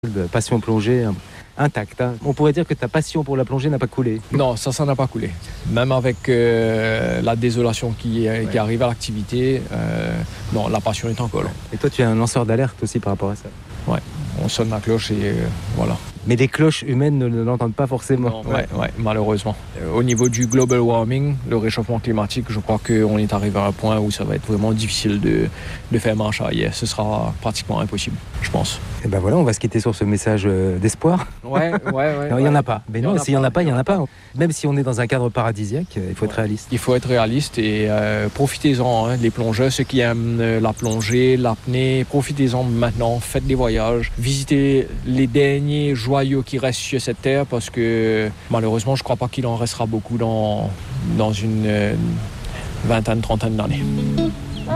Passion plongée intacte. On pourrait dire que ta passion pour la plongée n'a pas coulé. Non, ça n'a pas coulé. Même avec la désolation qui arrive à l'activité, non, la passion est encore là. Et toi, tu es un lanceur d'alerte aussi par rapport à ça. Ouais, on sonne la cloche et voilà. Mais les cloches humaines ne l'entendent pas forcément. Non, ouais, malheureusement. Au niveau du global warming, le réchauffement climatique, je crois qu'on est arrivé à un point où ça va être vraiment difficile de faire marche arrière. Ce sera pratiquement impossible, je pense. Et ben voilà, on va se quitter sur ce message d'espoir. Ouais. Non, il n'y en a pas. Mais non, s'il n'y en a pas, il n'y en a pas. Même si on est dans un cadre paradisiaque, il faut être réaliste. Il faut être réaliste et profitez-en, les plongeurs, ceux qui aiment la plongée, l'apnée, profitez-en maintenant, faites des voyages, visitez les derniers joyaux qui restent sur cette terre parce que malheureusement, je ne crois pas qu'il en restera beaucoup dans une vingtaine, trentaine d'années.